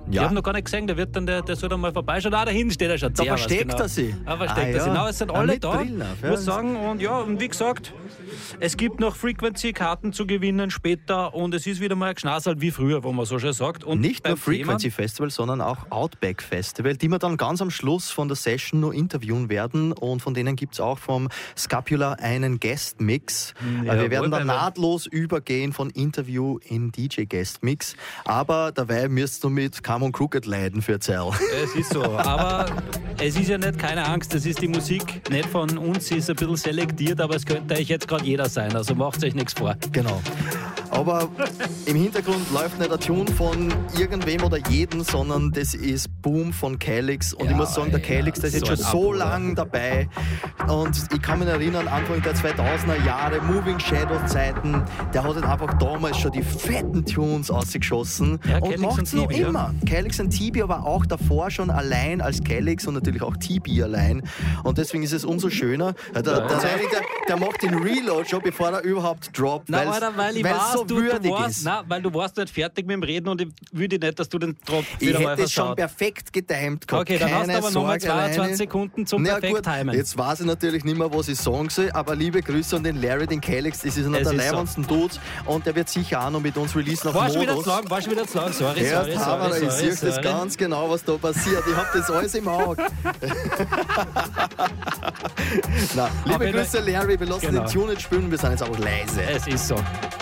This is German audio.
Ich habe noch gar nicht gesehen, der soll dann mal vorbeischauen. Da hinten steht er schon. Da versteckt er sich. Da versteckt er sich. Genau, es sind alle da. Brille, muss sagen. Und wie gesagt, es gibt noch Frequency-Karten zu gewinnen später und es ist wieder mal ein Geschnasel wie früher, wo man so schön sagt. Und nicht nur Frequency Festival, sondern auch Outback Festival, die wir dann ganz am Schluss von der Session noch interviewen werden, und von denen gibt es auch vom Scapula einen Guest-Mix. Ja, wir werden dann nahtlos übergehen von Interview in DJ-Guest-Mix, aber dabei müsst du mit Come on Crooked leiden für Zell. Es ist so, aber es ist ja nicht, keine Angst, das ist die Musik nicht von uns, sie ist ein bisschen selektiert, aber es könnte euch jetzt gerade jeder sein, also macht euch nichts vor. Genau. Aber im Hintergrund läuft nicht ein Tune von irgendwem oder jedem, sondern das ist Boom von Calyx. Und ich muss sagen, der Calyx, der ist jetzt schon so lang dabei. Und ich kann mich erinnern, Anfang der 2000er Jahre, Moving Shadows Zeiten, der hat halt einfach damals schon die fetten Tunes ausgeschossen. Ja, und macht es noch immer. Calyx und TB, aber auch davor schon allein als Calyx und natürlich auch TB allein. Und deswegen ist es umso schöner. Der macht den Reload schon, bevor er überhaupt droppt. Weil es so würdig ist. Nein, weil du warst nicht fertig mit dem Reden und ich will nicht, dass du den Drop wieder mal versaut. Ich hätte es schon perfekt getimed gehabt. Okay, dann hast du aber nochmal 22 Sekunden zum perfekt timen. Jetzt weiß ich natürlich nicht mehr, was ich sagen soll, aber liebe Grüße an den Larry, den Calyx, das ist einer der leibendsten Dudes und der wird sicher auch noch mit uns releasen auf Modus. War schon wieder zu lang, sorry. Ich sehe das ganz genau, was da passiert. Ich habe das alles im Auge. Liebe Grüße, Larry, wir lassen den Tune nicht spielen, wir sind jetzt auch leise. Es ist so.